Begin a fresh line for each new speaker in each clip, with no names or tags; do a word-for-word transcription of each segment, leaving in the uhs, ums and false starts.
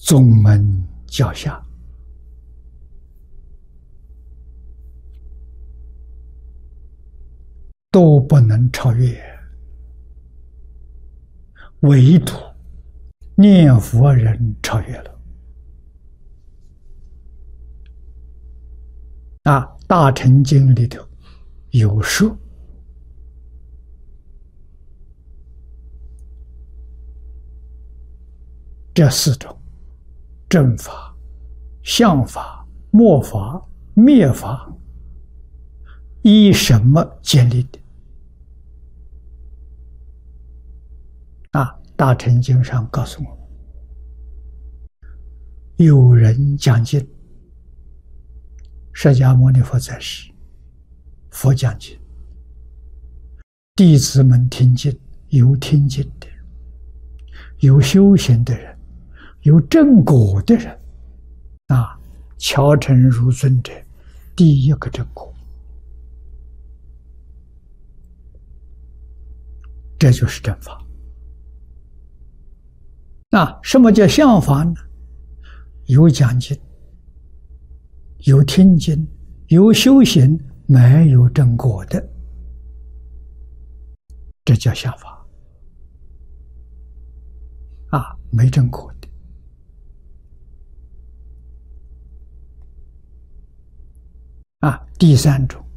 宗门教下，都不能超越，唯独念佛人超越了。啊，《大乘经》里头有说，这四种正法、相法、末法、灭法，依什么建立的？啊，《大乘经》上告诉我们，有人讲经，释迦牟尼佛在世，佛讲经，弟子们听经，有听经的，有修行的人，有正果的人，啊，乔成如尊者，第一个正果，这就是正法。那什么叫相法呢？有讲经，有听经，有修行，没有正果的，这叫相法。啊，没正果的。啊，第三种，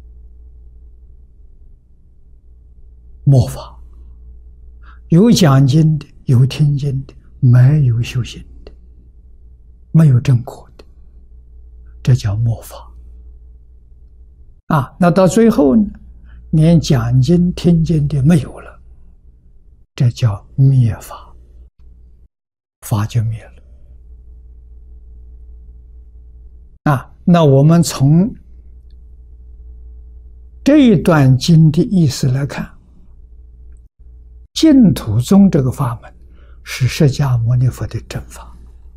末法，有讲经的，有听经的，没有修行的，没有正果的，这叫末法。啊，那到最后呢，连讲经听经的没有了，这叫灭法，法就灭了。啊，那我们从这一段经的意思来看，净土宗这个法门是释迦牟尼佛的正法。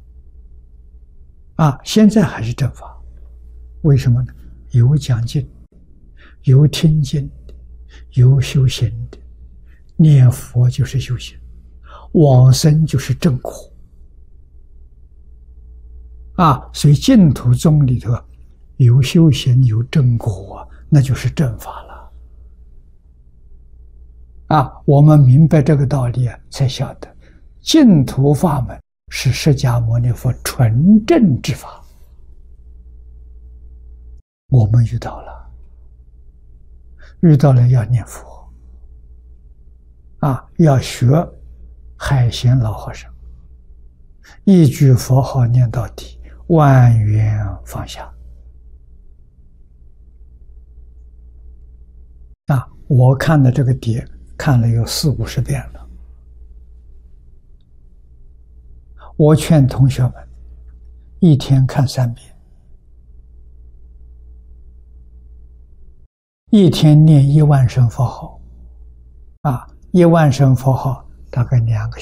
啊，现在还是正法，为什么呢？有讲经，有听经的，有修行的，念佛就是修行，往生就是正果。啊，所以净土宗里头有修行有正果啊，那就是正法了。啊，我们明白这个道理啊，才晓得净土法门是释迦牟尼佛纯正之法。我们遇到了，遇到了要念佛，啊，要学海贤老和尚，一句佛号念到底，万缘放下。啊，我看的这个碟看了有四五十遍了。我劝同学们一天看三遍，一天念一万声佛号，啊，一万声佛号大概两个